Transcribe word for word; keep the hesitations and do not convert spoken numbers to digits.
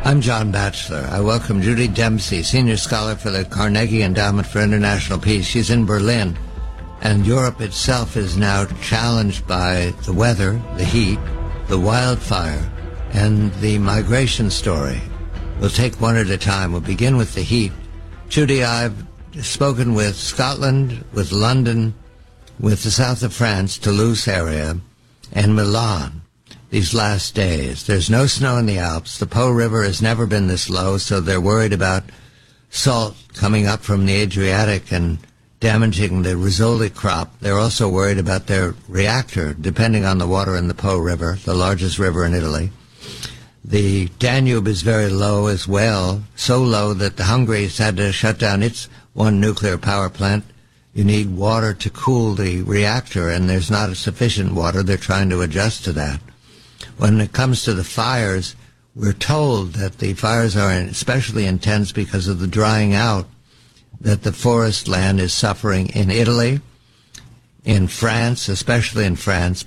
I'm John Batchelor. I welcome Judy Dempsey, Senior Scholar for the Carnegie Endowment for International Peace. She's in Berlin, and Europe itself is now challenged by the weather, the heat, the wildfire, and the migration story. We'll take one at a time. We'll begin with the heat. Judy, I've spoken with Scotland, with London, with the south of France, Toulouse area, and Milan these last days. There's no snow in the Alps. The Po River has never been this low, so they're worried about salt coming up from the Adriatic and damaging the Rizzoli crop. They're also worried about their reactor, depending on the water in the Po River, the largest river in Italy. The Danube is very low as well, so low that the Hungary's had to shut down its one nuclear power plant. You need water to cool the reactor, and there's not sufficient water. They're trying to adjust to that. When it comes to the fires, we're told that the fires are especially intense because of the drying out, that the forest land is suffering in Italy, in France, especially in France,